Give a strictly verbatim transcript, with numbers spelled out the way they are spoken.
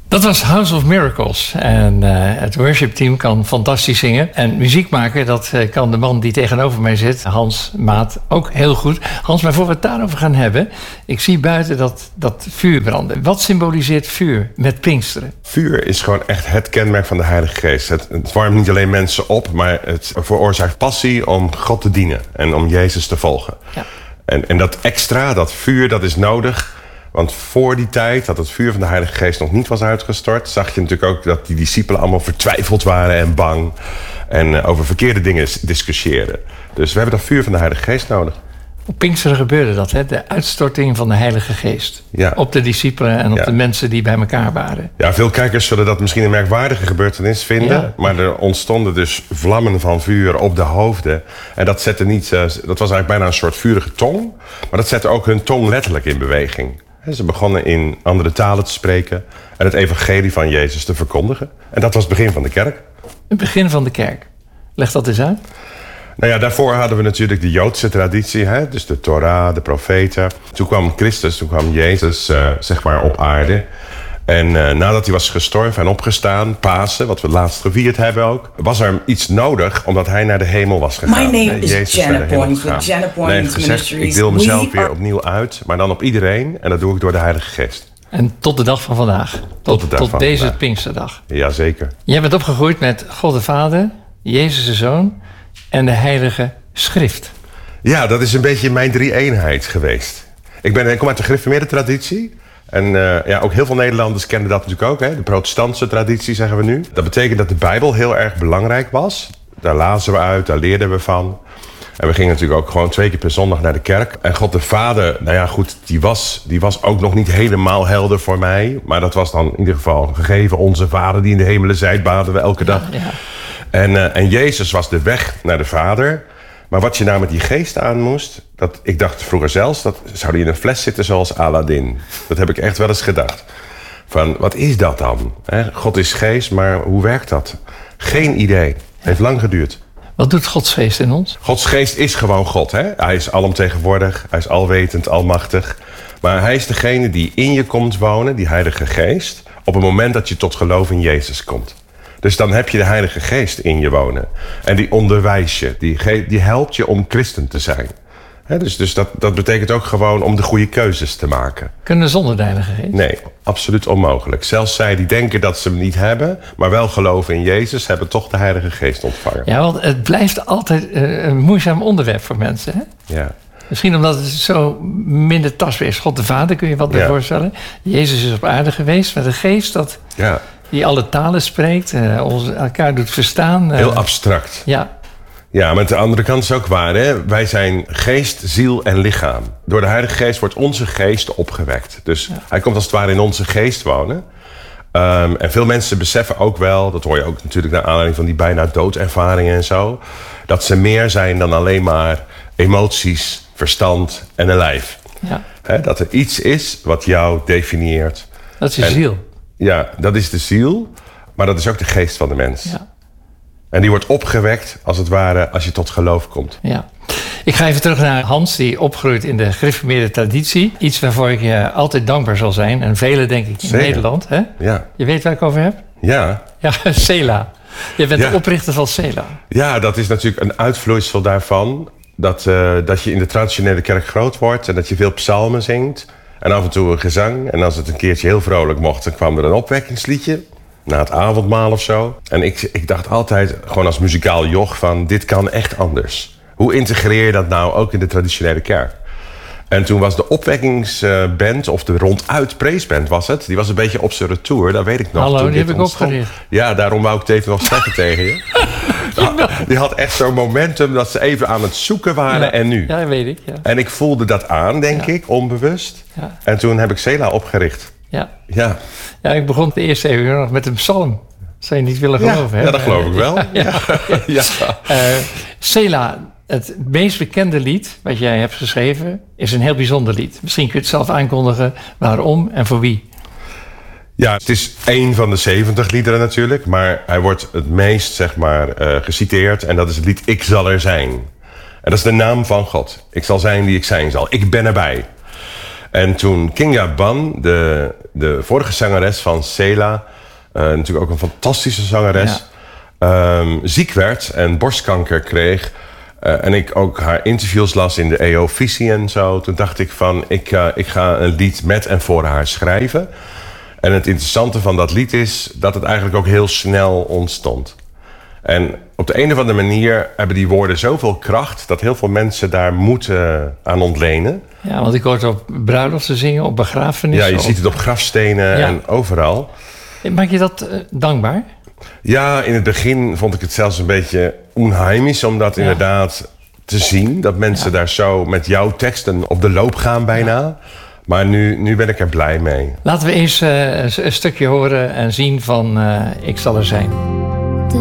Dat was House of Miracles. En uh, het worshipteam kan fantastisch zingen. En muziek maken, dat uh, kan de man die tegenover mij zit, Hans Maat, ook heel goed. Hans, maar voor we het daarover gaan hebben, ik zie buiten dat, dat vuur branden. Wat symboliseert vuur met Pinksteren? Vuur is gewoon echt het kenmerk van de Heilige Geest. Het, het warmt niet alleen mensen op, maar het veroorzaakt passie om God te dienen en om Jezus te volgen. Ja. En, en dat extra, dat vuur, dat is nodig. Want voor die tijd, dat het vuur van de Heilige Geest nog niet was uitgestort, zag je natuurlijk ook dat die discipelen allemaal vertwijfeld waren en bang. En uh, over verkeerde dingen discussieerden. Dus we hebben dat vuur van de Heilige Geest nodig. Op Pinksteren gebeurde dat, hè? De uitstorting van de Heilige Geest. Ja. Op de discipelen en op ja. de mensen die bij elkaar waren. Ja, veel kijkers zullen dat misschien een merkwaardige gebeurtenis vinden. Ja. Maar er ontstonden dus vlammen van vuur op de hoofden. En dat zette niet, uh, dat was eigenlijk bijna een soort vurige tong. Maar dat zette ook hun tong letterlijk in beweging. Ze begonnen in andere talen te spreken en het evangelie van Jezus te verkondigen. En dat was het begin van de kerk. Het begin van de kerk. Leg dat eens uit. Nou ja, daarvoor hadden we natuurlijk de Joodse traditie, hè? Dus de Torah, de profeten. Toen kwam Christus, toen kwam Jezus uh, zeg maar op aarde. En uh, nadat hij was gestorven en opgestaan, Pasen, wat we laatst gevierd hebben ook, was er iets nodig omdat hij naar de hemel was gegaan. My name is Jenna Point with Jenna Point nee, gezegd, ik deel mezelf weer opnieuw uit, maar dan op iedereen. En dat doe ik door de Heilige Geest. En tot de dag van vandaag. Tot, tot, de dag tot van deze vandaag. Pinksterdag. Jazeker. Jij bent opgegroeid met God de Vader, Jezus de Zoon en de Heilige Schrift. Ja, dat is een beetje mijn drie-eenheid geweest. Ik, ben, ik kom uit de gereformeerde traditie. En uh, ja, ook heel veel Nederlanders kennen dat natuurlijk ook. Hè? De protestantse traditie, zeggen we nu. Dat betekent dat de Bijbel heel erg belangrijk was. Daar lazen we uit, daar leerden we van. En we gingen natuurlijk ook gewoon twee keer per zondag naar de kerk. En God de Vader, nou ja goed, die was, die was ook nog niet helemaal helder voor mij. Maar dat was dan in ieder geval gegeven. Onze Vader die in de hemelen zijt, baden we elke dag. Ja, ja. En, uh, en Jezus was de weg naar de Vader. Maar wat je nou met die geest aan moest, dat, ik dacht vroeger zelfs, dat zou die in een fles zitten zoals Aladdin. Dat heb ik echt wel eens gedacht. Van, wat is dat dan? He, God is geest, maar hoe werkt dat? Geen idee. Het heeft lang geduurd. Wat doet Gods geest in ons? Gods geest is gewoon God. Hè? Hij is alomtegenwoordig, hij is alwetend, almachtig. Maar hij is degene die in je komt wonen, die Heilige Geest, op het moment dat je tot geloof in Jezus komt. Dus dan heb je de Heilige Geest in je wonen. En die onderwijst je, die, ge- die helpt je om christen te zijn. He, dus dus dat, dat betekent ook gewoon om de goede keuzes te maken. Kunnen we zonder de Heilige Geest? Nee, absoluut onmogelijk. Zelfs zij die denken dat ze hem niet hebben, maar wel geloven in Jezus, hebben toch de Heilige Geest ontvangen. Ja, want het blijft altijd een moeizaam onderwerp voor mensen. Hè? Ja. Misschien omdat het zo minder tastbaar is. God de Vader, kun je wat bij ja. voorstellen. Jezus is op aarde geweest met een geest dat... Ja. Die alle talen spreekt, uh, ons elkaar doet verstaan. Uh, Heel abstract. Ja. Ja, maar aan de andere kant is het ook waar. Hè? Wij zijn geest, ziel en lichaam. Door de Heilige Geest wordt onze geest opgewekt. Dus ja. hij komt als het ware in onze geest wonen. Um, en veel mensen beseffen ook wel, dat hoor je ook natuurlijk naar aanleiding van die bijna doodervaringen en zo, dat ze meer zijn dan alleen maar emoties, verstand en een lijf. Ja. Hè? Dat er iets is wat jou definieert. Dat is je en, ziel. Ja, dat is de ziel, maar dat is ook de geest van de mens. Ja. En die wordt opgewekt, als het ware, als je tot geloof komt. Ja. Ik ga even terug naar Hans, die opgroeit in de gereformeerde traditie. Iets waarvoor ik je altijd dankbaar zal zijn. En velen, denk ik, in Zeker. Nederland. Hè? Ja. Je weet waar ik over heb? Ja. Ja, Sela. Je bent ja. de oprichter van Sela. Ja, dat is natuurlijk een uitvloeisel daarvan. Dat, uh, dat je in de traditionele kerk groot wordt en dat je veel psalmen zingt. En af en toe een gezang. En als het een keertje heel vrolijk mocht, dan kwam er een opwekkingsliedje. Na het avondmaal of zo. En ik, ik dacht altijd, gewoon als muzikaal joch, van dit kan echt anders. Hoe integreer je dat nou ook in de traditionele kerk? En toen was de opwekkingsband, of de ronduit preesband was het. Die was een beetje op zijn retour, dat weet ik nog. Hallo, toen die heb ik ontstond. opgericht. Ja, daarom wou ik het even nog zeggen tegen je. Ja, die had echt zo'n momentum dat ze even aan het zoeken waren ja, en nu. Ja, dat weet ik. Ja. En ik voelde dat aan, denk ja. ik, onbewust. Ja. En toen heb ik Sela opgericht. Ja. Ja. Ja, ik begon de eerste eeuw nog met een psalm. Zou je niet willen geloven, ja, hè? Ja, dat geloof ik wel. Ja, ja. ja. ja. Uh, Sela, het meest bekende lied wat jij hebt geschreven, is een heel bijzonder lied. Misschien kun je het zelf aankondigen waarom en voor wie. Ja, het is één van de zeventig liederen natuurlijk, maar hij wordt het meest, zeg maar, uh, geciteerd. En dat is het lied Ik zal er zijn. En dat is de naam van God. Ik zal zijn die ik zijn zal. Ik ben erbij. En toen Kinga Ban, de, de vorige zangeres van Sela, uh, natuurlijk ook een fantastische zangeres, ja. um, ziek werd en borstkanker kreeg. Uh, en ik ook haar interviews las in de E O-visie en zo. Toen dacht ik van, ik, uh, ik ga een lied met en voor haar schrijven. En het interessante van dat lied is dat het eigenlijk ook heel snel ontstond. En op de een of andere manier hebben die woorden zoveel kracht dat heel veel mensen daar moeten aan ontlenen. Ja, want ik hoor het op bruiloften zingen, op begrafenissen. Ja, je op... ziet het op grafstenen ja. en overal. Maak je dat uh, dankbaar? Ja, in het begin vond ik het zelfs een beetje onheimisch om dat ja. inderdaad te zien. Dat mensen ja. daar zo met jouw teksten op de loop gaan bijna. Ja. Maar nu, nu ben ik er blij mee. Laten we eens uh, een stukje horen en zien van uh, Ik zal er zijn.